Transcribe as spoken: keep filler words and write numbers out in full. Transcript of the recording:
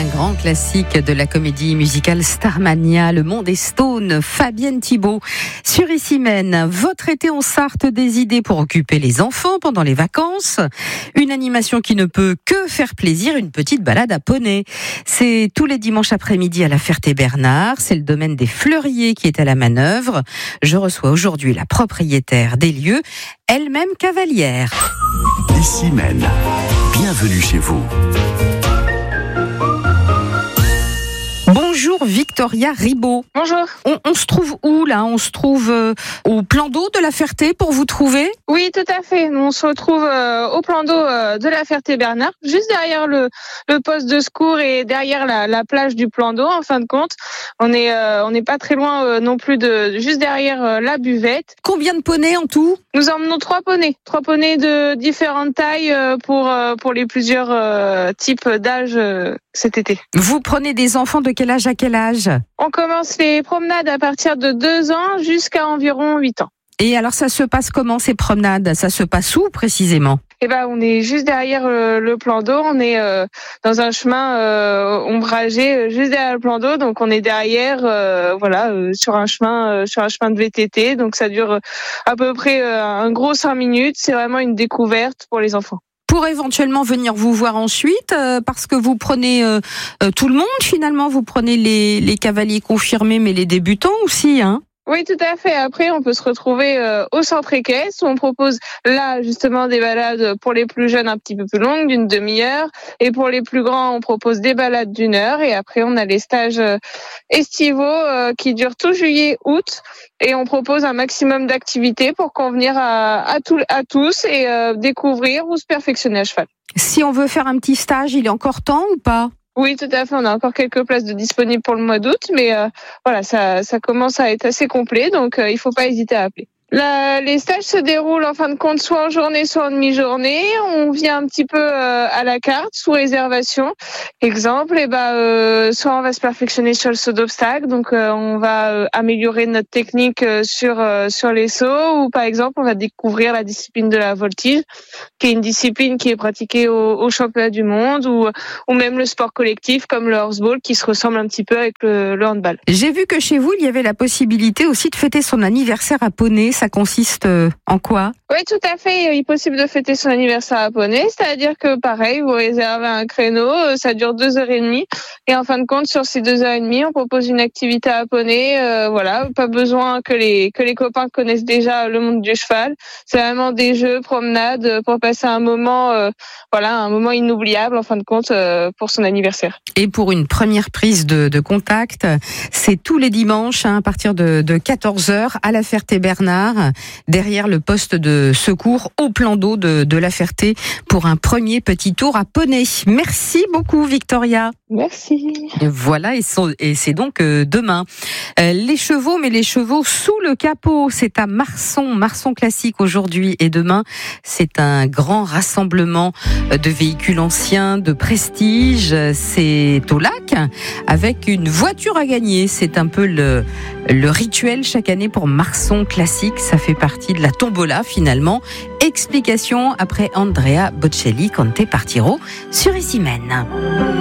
Un grand classique de la comédie musicale Starmania, Le Monde est Stone, Fabienne Thibault. Sur Issy-Mène, votre été en Sarthe, des idées pour occuper les enfants pendant les vacances. Une animation qui ne peut que faire plaisir, une petite balade à poney. C'est tous les dimanches après-midi à la Ferté-Bernard. C'est le domaine des Fleuriers qui est à la manœuvre. Je reçois aujourd'hui la propriétaire des lieux, elle-même cavalière. Issy-Mène, bienvenue chez vous. Bonjour Victoria Ribaud. Bonjour. On, on se trouve où là ? On se trouve euh, au plan d'eau de la Ferté pour vous trouver ? Oui, tout à fait. On se retrouve euh, au plan d'eau euh, de la Ferté-Bernard, juste derrière le, le poste de secours et derrière la, la plage du plan d'eau. En fin de compte, on est euh, on n'est pas très loin euh, non plus de juste derrière euh, la buvette. Combien de poneys en tout ? Nous emmenons trois poneys, trois poneys de différentes tailles euh, pour euh, pour les plusieurs euh, types d'âge euh, cet été. Vous prenez des enfants de quel âge à quel âge ? On commence les promenades à partir de deux ans jusqu'à environ huit ans. Et alors ça se passe comment ces promenades ? Ça se passe où précisément ? Eh ben, on est juste derrière euh, le plan d'eau. On est euh, dans un chemin euh, ombragé, euh, juste derrière le plan d'eau. Donc, on est derrière, euh, voilà, euh, sur un chemin, euh, sur un chemin de V T T. Donc, ça dure euh, à peu près euh, un gros cinq minutes. C'est vraiment une découverte pour les enfants. Pour éventuellement venir vous voir ensuite, euh, parce que vous prenez euh, euh, tout le monde finalement. Vous prenez les, les cavaliers confirmés, mais les débutants aussi, hein ? Oui, tout à fait. Après, on peut se retrouver euh, au centre équestre où on propose là justement des balades pour les plus jeunes un petit peu plus longues, d'une demi-heure, et pour les plus grands, on propose des balades d'une heure. Et après, on a les stages euh, estivaux euh, qui durent tout juillet, août, et on propose un maximum d'activités pour convenir à, à, tout, à tous et euh, découvrir ou se perfectionner à cheval. Si on veut faire un petit stage, il est encore temps ou pas ? Oui, tout à fait. On a encore quelques places de disponibles pour le mois d'août, mais euh, voilà, ça, ça commence à être assez complet, donc euh, il faut pas hésiter à appeler. La, les stages se déroulent en fin de compte soit en journée, soit en demi-journée. On vient un petit peu euh, à la carte, sous réservation. Exemple, eh ben, euh, soit on va se perfectionner sur le saut d'obstacle, donc euh, on va euh, améliorer notre technique euh, sur euh, sur les sauts, ou par exemple on va découvrir la discipline de la voltige, qui est une discipline qui est pratiquée au, au championnat du monde, ou ou même le sport collectif comme le horseball, qui se ressemble un petit peu avec le, le handball. J'ai vu que chez vous il y avait la possibilité aussi de fêter son anniversaire à poney. Ça consiste en quoi ? Oui, tout à fait. Il est possible de fêter son anniversaire à poney, c'est-à-dire que pareil, vous réservez un créneau, ça dure deux heures et demie, et en fin de compte, sur ces deux heures et demie, on propose une activité à poney. Euh, voilà, pas besoin que les que les copains connaissent déjà le monde du cheval. C'est vraiment des jeux, promenades pour passer un moment, euh, voilà, un moment inoubliable en fin de compte euh, pour son anniversaire. Et pour une première prise de, de contact, c'est tous les dimanches hein, à partir de, de quatorze heures à la Ferté-Bernard, derrière le poste de secours au plan d'eau de, de la Ferté, pour un premier petit tour à poney. Merci beaucoup Victoria. Merci. Voilà, et, so, et c'est donc euh, demain. Euh, les chevaux, mais les chevaux sous le capot, c'est à Marson, Marson Classique aujourd'hui et demain. C'est un grand rassemblement de véhicules anciens, de prestige. C'est au lac, avec une voiture à gagner. C'est un peu le, le rituel chaque année pour Marson Classique. Ça fait partie de la tombola finalement. Explication après Andrea Bocelli, Conte Partiro sur Issy-Mène.